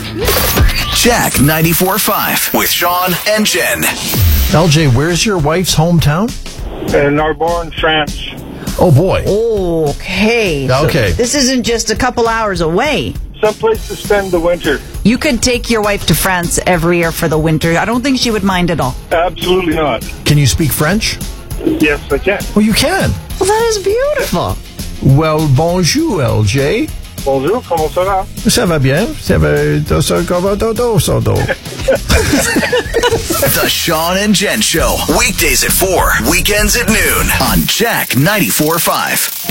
Jack 94.5 with Sean and Jen. LJ, where's your wife's hometown? In Narbonne, France. Oh, boy. Okay. Okay. So this isn't just a couple hours away. Someplace to spend the winter. You could take your wife to France every year for the winter. I don't think she would mind at all. Absolutely not. Can you speak French? Yes, I can. Oh, you can. Well, that is beautiful. Well, bonjour, LJ. Bonjour, comment ça va? Ça va bien? Ça va do. The Sean and Jen Show. Weekdays at 4, weekends at noon on Jack 94.5.